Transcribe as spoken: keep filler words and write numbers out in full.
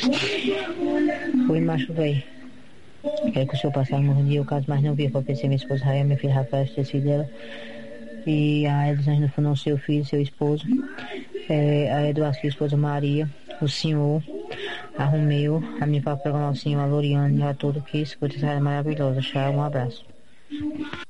Oi, macho, velho. Quero que o senhor passe a mão dia, o caso mais não vi, porque eu pensei minha esposa Raia, minha filha Rafael, esqueci dela. E a Elisângela foi não seu filho, seu esposo. É, a Eduardo, sua esposa Maria. O senhor, a Romeu, a minha papai, o senhor, a Loriane, a tudo que escuta essa rádio maravilhosa. Tchau, um abraço.